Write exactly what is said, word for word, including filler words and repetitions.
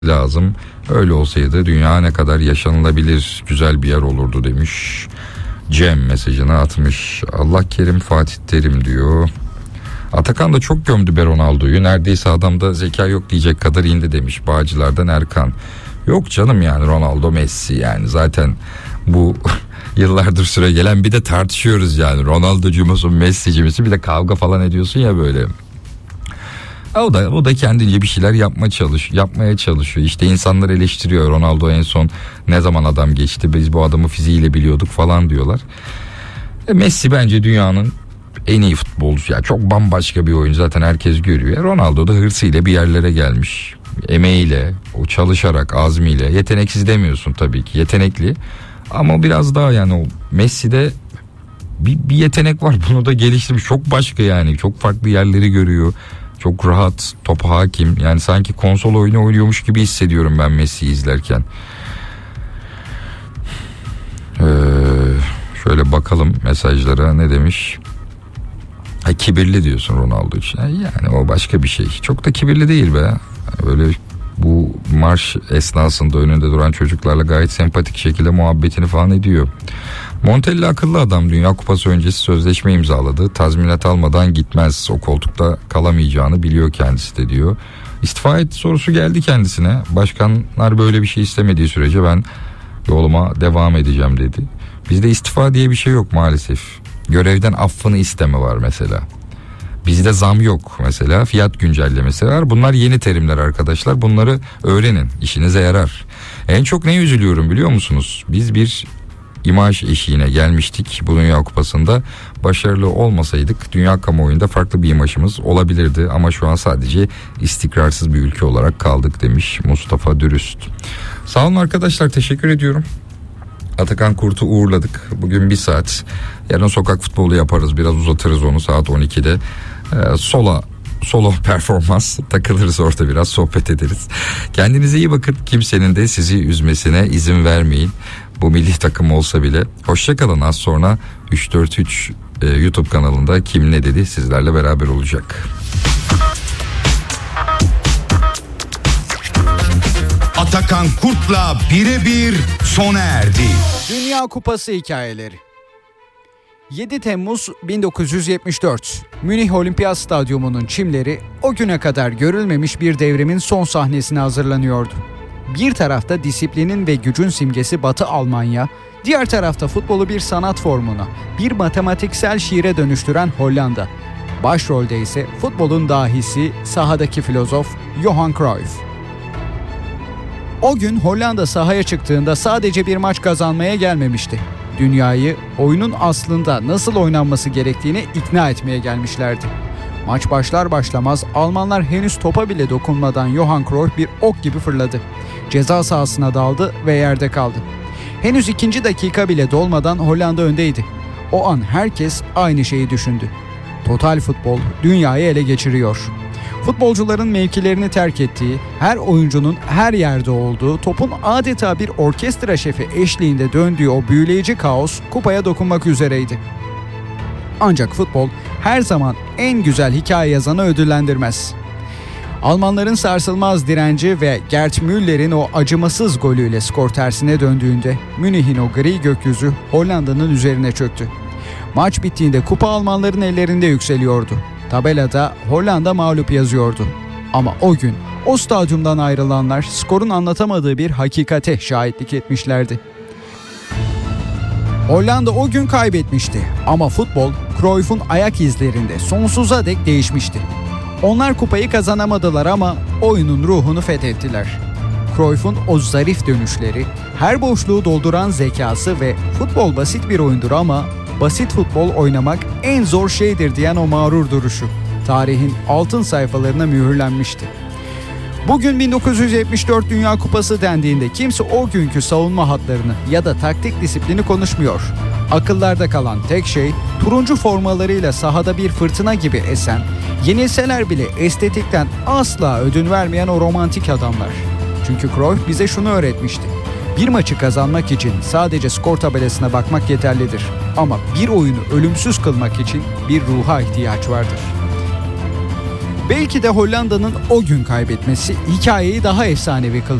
lazım. Öyle olsaydı dünya ne kadar yaşanılabilir, güzel bir yer olurdu demiş. Cem mesajını atmış. Allah kerim Fatih Terim diyor. Atakan da çok gömdü be Ronaldo'yu. Neredeyse adamda zeka yok diyecek kadar indi demiş. Bağcılar'dan Erkan. Yok canım, yani Ronaldo Messi, yani zaten bu yıllardır süre gelen, bir de tartışıyoruz yani. Ronaldo'cu musun, Messi'ci misin, bir de kavga falan ediyorsun ya böyle. O da o da kendince bir şeyler yapma çalış, yapmaya çalışıyor. İşte insanlar eleştiriyor. Ronaldo en son ne zaman adam geçti? Biz bu adamı fiziğiyle biliyorduk falan diyorlar. E Messi bence dünyanın en iyi futbolcusu. Ya çok bambaşka bir oyuncu, zaten herkes görüyor. Ronaldo da hırsıyla bir yerlere gelmiş. Emeğiyle, o çalışarak, azmiyle. Yeteneksiz demiyorsun tabii ki. Yetenekli. Ama biraz daha yani o Messi'de bir, bir yetenek var. Bunu da geliştirmiş. Çok başka yani. Çok farklı yerleri görüyor. Çok rahat, topa hakim. Yani sanki konsol oyunu oynuyormuş gibi hissediyorum ben Messi'yi izlerken. Ee, şöyle bakalım mesajlara, ne demiş? Ha, kibirli diyorsun Ronaldo için. Yani o başka bir şey. Çok da kibirli değil be. Böyle bu marş esnasında önünde duran çocuklarla gayet sempatik şekilde muhabbetini falan ediyor. Montella akıllı adam, Dünya Kupası öncesi sözleşme imzaladı. Tazminat almadan gitmez. O koltukta kalamayacağını biliyor kendisi de diyor. İstifa et sorusu geldi kendisine. Başkanlar böyle bir şey istemediği sürece ben yoluma devam edeceğim dedi. Bizde istifa diye bir şey yok maalesef. Görevden affını isteme var mesela. Bizde zam yok mesela, fiyat güncellemesi var. Bunlar yeni terimler arkadaşlar. Bunları öğrenin, işinize yarar. En çok neye üzülüyorum biliyor musunuz? Biz bir imaj eşiğine gelmiştik bu Dünya Kupası'nda. Başarılı olmasaydık dünya kamuoyunda farklı bir imajımız olabilirdi. Ama şu an sadece istikrarsız bir ülke olarak kaldık demiş Mustafa Dürüst. Sağ olun arkadaşlar, teşekkür ediyorum. Atakan Kurt'u uğurladık. Bugün bir saat. Yarın sokak futbolu yaparız. Biraz uzatırız onu saat on ikide. Ee, sola solo performans takılırız orada, biraz sohbet ederiz. Kendinize iyi bakın. Kimsenin de sizi üzmesine izin vermeyin. Bu milli takım olsa bile. Hoşçakalın. Az sonra üç dört üç e, YouTube kanalında Kim Ne Dedi sizlerle beraber olacak. Atakan Kurt'la birebir sona erdi. Dünya Kupası hikayeleri. yedi Temmuz bin dokuz yüz yetmiş dört. Münih Olimpiyat Stadyumu'nun çimleri o güne kadar görülmemiş bir devrimin son sahnesine hazırlanıyordu. Bir tarafta disiplinin ve gücün simgesi Batı Almanya, diğer tarafta futbolu bir sanat formuna, bir matematiksel şiire dönüştüren Hollanda. Başrolde ise futbolun dahisi, sahadaki filozof Johan Cruyff. O gün Hollanda sahaya çıktığında sadece bir maç kazanmaya gelmemişti. Dünyayı oyunun aslında nasıl oynanması gerektiğini ikna etmeye gelmişlerdi. Maç başlar başlamaz Almanlar henüz topa bile dokunmadan Johan Cruyff bir ok gibi fırladı. Ceza sahasına daldı ve yerde kaldı. Henüz ikinci dakika bile dolmadan Hollanda öndeydi. O an herkes aynı şeyi düşündü. Total futbol dünyayı ele geçiriyor. Futbolcuların mevkilerini terk ettiği, her oyuncunun her yerde olduğu, topun adeta bir orkestra şefi eşliğinde döndüğü o büyüleyici kaos kupaya dokunmak üzereydi. Ancak futbol her zaman en güzel hikaye yazanı ödüllendirmez. Almanların sarsılmaz direnci ve Gerd Müller'in o acımasız golüyle skor tersine döndüğünde Münih'in o gri gökyüzü Hollanda'nın üzerine çöktü. Maç bittiğinde kupa Almanların ellerinde yükseliyordu. Tabelada Hollanda mağlup yazıyordu. Ama o gün o stadyumdan ayrılanlar skorun anlatamadığı bir hakikate şahitlik etmişlerdi. Hollanda o gün kaybetmişti ama futbol Cruyff'un ayak izlerinde sonsuza dek değişmişti. Onlar kupayı kazanamadılar ama oyunun ruhunu fethettiler. Cruyff'un o zarif dönüşleri, her boşluğu dolduran zekası ve futbol basit bir oyundur ama basit futbol oynamak en zor şeydir diyen o mağrur duruşu tarihin altın sayfalarına mühürlenmişti. Bugün bin dokuz yüz yetmiş dört Dünya Kupası dendiğinde kimse o günkü savunma hatlarını ya da taktik disiplini konuşmuyor. Akıllarda kalan tek şey turuncu formalarıyla sahada bir fırtına gibi esen, yenilseler bile estetikten asla ödün vermeyen o romantik adamlar. Çünkü Cruyff bize şunu öğretmişti. Bir maçı kazanmak için sadece skor tabelasına bakmak yeterlidir. Ama bir oyunu ölümsüz kılmak için bir ruha ihtiyaç vardır. Belki de Hollanda'nın o gün kaybetmesi hikayeyi daha efsanevi kıldı.